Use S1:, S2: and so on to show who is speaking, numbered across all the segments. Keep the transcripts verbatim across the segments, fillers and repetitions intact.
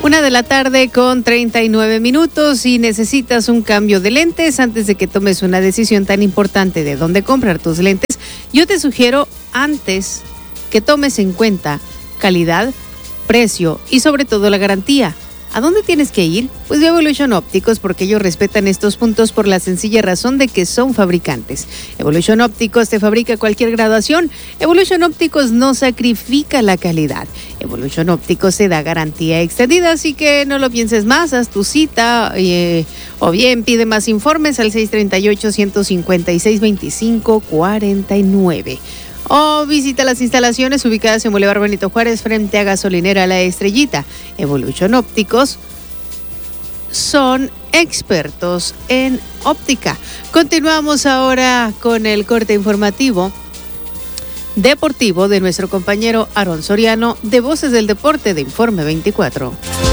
S1: Una de la tarde con treinta y nueve minutos. Si necesitas un cambio de lentes antes de que tomes una decisión tan importante de dónde comprar tus lentes, yo te sugiero antes que tomes en cuenta calidad, precio y sobre todo la garantía. ¿A dónde tienes que ir? Pues de Evolution Ópticos, porque ellos respetan estos puntos por la sencilla razón de que son fabricantes. Evolution Ópticos te fabrica cualquier graduación. Evolution Ópticos no sacrifica la calidad. Evolution Ópticos te da garantía extendida, así que no lo pienses más, haz tu cita eh, o bien pide más informes al seis tres ocho, uno cinco seis, dos cinco cuatro nueve. O visita las instalaciones ubicadas en Boulevard Benito Juárez frente a Gasolinera La Estrellita. Evolution Ópticos son expertos en óptica. Continuamos ahora con el corte informativo deportivo de nuestro compañero Aarón Soriano de Voces del Deporte de Informe veinticuatro.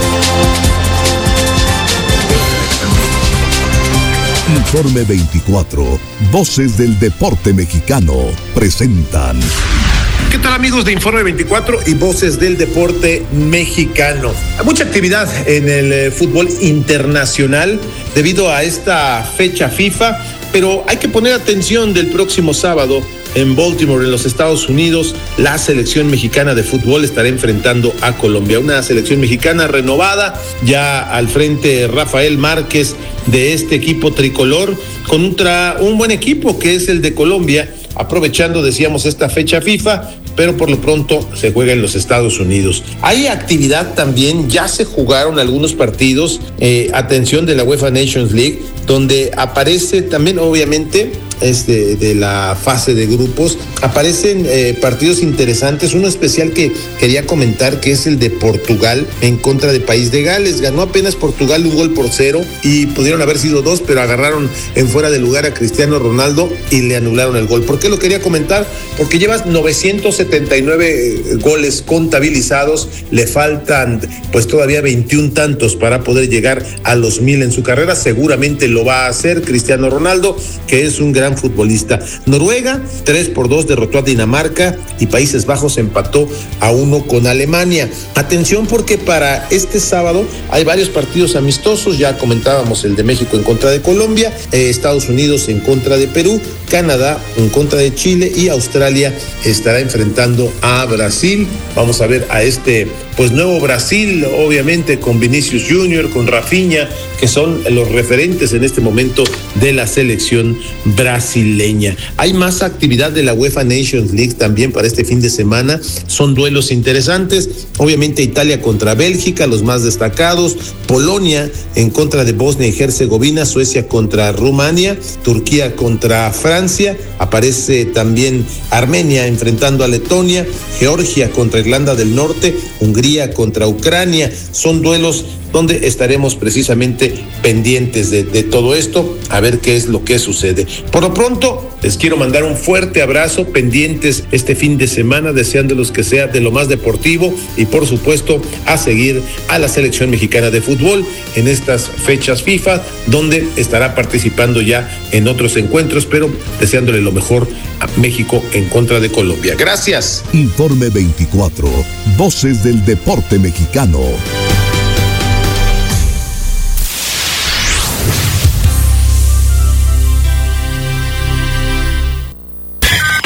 S2: Informe veinticuatro, Voces del Deporte Mexicano, presentan.
S3: ¿Qué tal, amigos de Informe veinticuatro y Voces del Deporte Mexicano? Hay mucha actividad en el eh, fútbol internacional debido a esta fecha FIFA, pero hay que poner atención del próximo sábado en Baltimore, en los Estados Unidos. La selección mexicana de fútbol estará enfrentando a Colombia, una selección mexicana renovada, ya al frente Rafael Márquez de este equipo tricolor, contra un buen equipo que es el de Colombia, aprovechando, decíamos, esta fecha FIFA, pero por lo pronto se juega en los Estados Unidos. Hay actividad también, ya se jugaron algunos partidos, eh, atención, de la UEFA Nations League, donde aparece también, obviamente, este, de la fase de grupos, aparecen eh, partidos interesantes. Uno especial que quería comentar, que es el de Portugal en contra de País de Gales. Ganó apenas Portugal un gol por cero y pudieron haber sido dos, pero agarraron en fuera de lugar a Cristiano Ronaldo y le anularon el gol. ¿Por qué lo quería comentar? Porque llevas novecientos setenta y nueve goles contabilizados, le faltan pues todavía veintiún tantos para poder llegar a los mil en su carrera. Seguramente lo va a hacer Cristiano Ronaldo, que es un gran futbolista. Noruega tres por dos derrotó a Dinamarca y Países Bajos empató a uno con Alemania. Atención, porque para este sábado hay varios partidos amistosos. Ya comentábamos el de México en contra de Colombia, eh, Estados Unidos en contra de Perú, Canadá en contra de Chile y Australia estará enfrentando a Brasil. Vamos a ver a este pues nuevo Brasil, obviamente con Vinicius Junior, con Rafinha, que son los referentes en este momento de la selección brasileña. Hay más actividad de la UEFA Nations League también para este fin de semana. Son duelos interesantes. Obviamente Italia contra Bélgica, los más destacados. Polonia en contra de Bosnia y Herzegovina. Suecia contra Rumania. Turquía contra Francia. Aparece también Armenia enfrentando a Letonia. Georgia contra Irlanda del Norte. Hungría contra Ucrania. Son duelos donde estaremos precisamente pendientes de, de todo esto, a ver qué es lo que sucede. Por lo pronto, les quiero mandar un fuerte abrazo, pendientes este fin de semana, deseándolos que sea de lo más deportivo y, por supuesto, a seguir a la selección mexicana de fútbol en estas fechas FIFA, donde estará participando ya en otros encuentros, pero deseándole lo mejor a México en contra de Colombia. Gracias.
S2: Informe veinticuatro, Voces del Deporte Mexicano.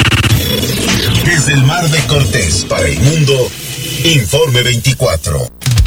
S4: Desde el Mar de Cortés para el mundo, Informe veinticuatro.